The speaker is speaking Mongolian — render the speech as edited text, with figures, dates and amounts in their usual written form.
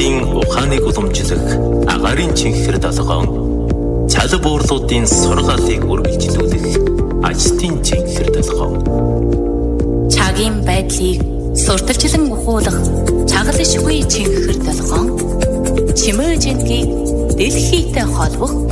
буудлуудын ухааныг уламжлах агаарын чихэр толгоон, цал буурлуудын сургаалыг үргэлжлүүлэх ажлын чихэр толгоон. Чагийн байдлыг сурталчлан ухуулах чагалшгүй чихэр толгоон, чимээжинтгийг дэлхийтэй холбох